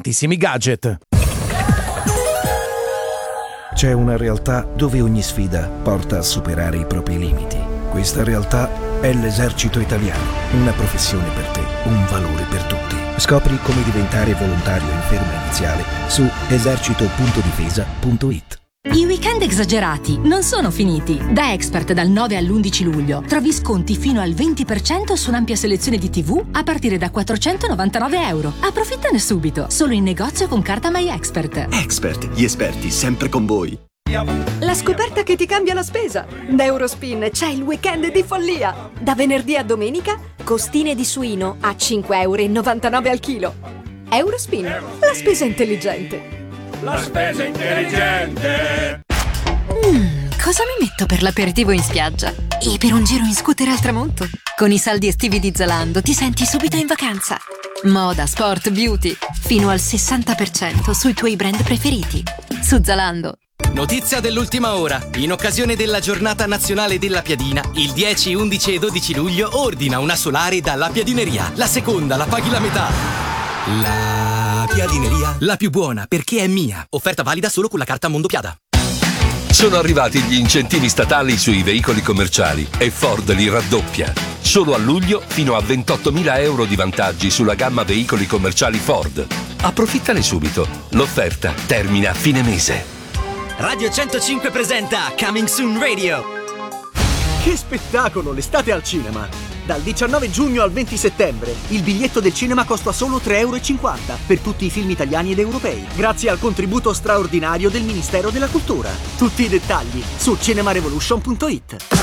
tantissimi gadget. C'è una realtà dove ogni sfida porta a superare i propri limiti. Questa realtà è l'Esercito Italiano, una professione per te, un valore per tutti. Scopri come diventare volontario in ferma iniziale su esercito.difesa.it. I weekend esagerati non sono finiti. Da Expert dal 9 all'11 luglio trovi sconti fino al 20% su un'ampia selezione di TV a partire da €499. Approfittane subito, solo in negozio con carta My Expert. Expert, gli esperti sempre con voi. La scoperta che ti cambia la spesa. Da Eurospin c'è il weekend di follia. Da venerdì a domenica, costine di suino a €5,99 al chilo. Eurospin, la spesa intelligente. La spesa intelligente. Cosa mi metto per l'aperitivo in spiaggia? E per un giro in scooter al tramonto? Con i saldi estivi di Zalando ti senti subito in vacanza. Moda, sport, beauty, fino al 60% sui tuoi brand preferiti. Su Zalando. Notizia dell'ultima ora. In occasione della giornata nazionale della piadina, il 10, 11 e 12 luglio ordina una solare dalla Piadineria. La seconda la paghi la metà. La Piadineria, la più buona perché è mia. Offerta valida solo con la carta Mondopiada. Sono arrivati gli incentivi statali sui veicoli commerciali e Ford li raddoppia. Solo a luglio fino a €28.000 di vantaggi sulla gamma veicoli commerciali Ford. Approfittane subito. L'offerta termina a fine mese. Radio 105 presenta Coming Soon Radio. Che spettacolo, l'estate al cinema! Dal 19 giugno al 20 settembre il biglietto del cinema costa solo €3,50 per tutti i film italiani ed europei, grazie al contributo straordinario del Ministero della Cultura. Tutti i dettagli su cinemarevolution.it.